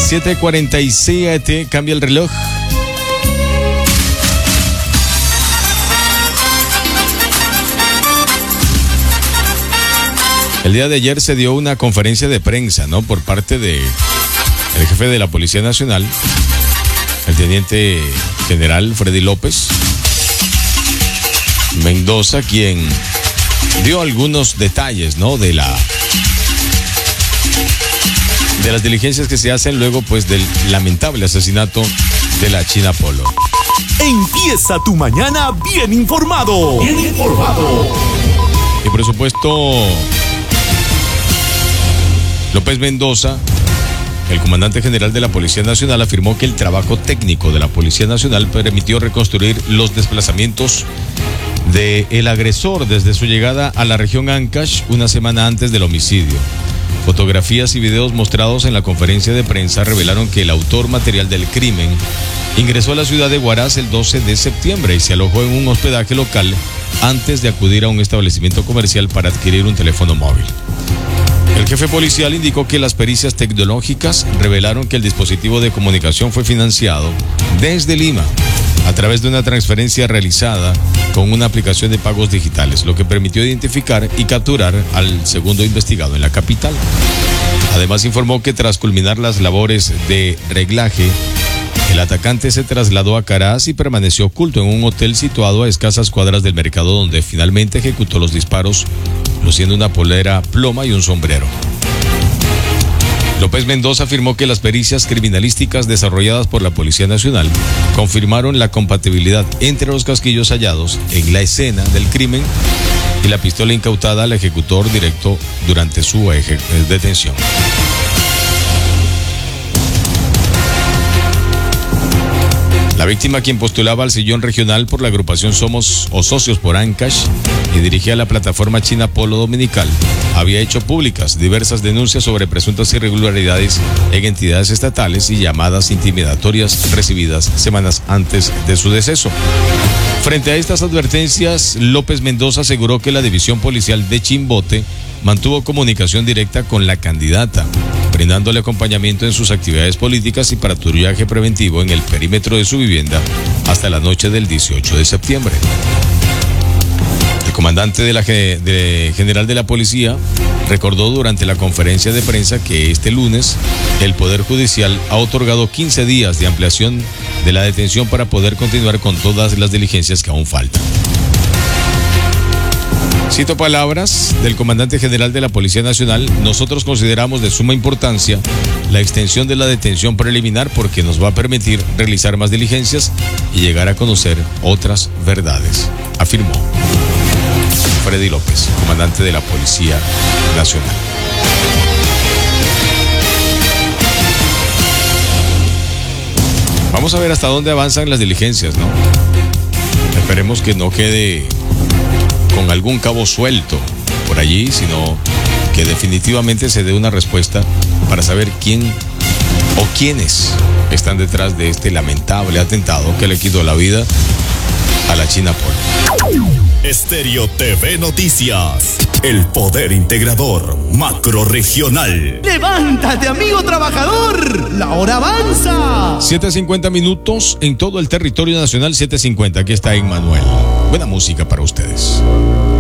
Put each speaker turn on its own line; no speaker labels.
7:47, cambia el reloj. El día de ayer se dio una conferencia de prensa, ¿no? Por parte de el jefe de la Policía Nacional, el teniente general Freddy López Mendoza, quien dio algunos detalles, ¿no? De las diligencias que se hacen luego, pues, del lamentable asesinato de la China Polo.
Empieza tu mañana bien informado. Bien informado.
Y por supuesto, López Mendoza, el comandante general de la Policía Nacional, afirmó que el trabajo técnico de la Policía Nacional permitió reconstruir los desplazamientos del agresor desde su llegada a la región Ancash una semana antes del homicidio. Fotografías y videos mostrados en la conferencia de prensa revelaron que el autor material del crimen ingresó a la ciudad de Huaraz el 12 de septiembre y se alojó en un hospedaje local antes de acudir a un establecimiento comercial para adquirir un teléfono móvil. El jefe policial indicó que las pericias tecnológicas revelaron que el dispositivo de comunicación fue financiado desde Lima a través de una transferencia realizada con una aplicación de pagos digitales, lo que permitió identificar y capturar al segundo investigado en la capital. Además, informó que tras culminar las labores de reglaje, el atacante se trasladó a Caraz y permaneció oculto en un hotel situado a escasas cuadras del mercado, donde finalmente ejecutó los disparos, luciendo una polera ploma y un sombrero. López Mendoza afirmó que las pericias criminalísticas desarrolladas por la Policía Nacional confirmaron la compatibilidad entre los casquillos hallados en la escena del crimen y la pistola incautada al ejecutor directo durante su detención. La víctima, quien postulaba al sillón regional por la agrupación Somos o Socios por Ancash y dirigía la plataforma China Polo Dominical, había hecho públicas diversas denuncias sobre presuntas irregularidades en entidades estatales y llamadas intimidatorias recibidas semanas antes de su deceso. Frente a estas advertencias, López Mendoza aseguró que la división policial de Chimbote mantuvo comunicación directa con la candidata, brindándole acompañamiento en sus actividades políticas y patrullaje preventivo en el perímetro de su vivienda hasta la noche del 18 de septiembre. El comandante general de la policía recordó durante la conferencia de prensa que este lunes el Poder Judicial ha otorgado 15 días de ampliación de la detención para poder continuar con todas las diligencias que aún faltan. Cito palabras del comandante general de la Policía Nacional: nosotros consideramos de suma importancia la extensión de la detención preliminar porque nos va a permitir realizar más diligencias y llegar a conocer otras verdades, afirmó Freddy López, comandante de la Policía Nacional. Vamos a ver hasta dónde avanzan las diligencias, ¿no? Esperemos que no quede con algún cabo suelto por allí, sino que definitivamente se dé una respuesta para saber quién o quiénes están detrás de este lamentable atentado que le quitó la vida a la China Polo.
Estéreo TV Noticias, el poder integrador macrorregional. ¡Levántate, amigo trabajador! ¡La hora avanza!
7:50 minutos en todo el territorio nacional, 7:50. Aquí está Emmanuel. Buena música para ustedes.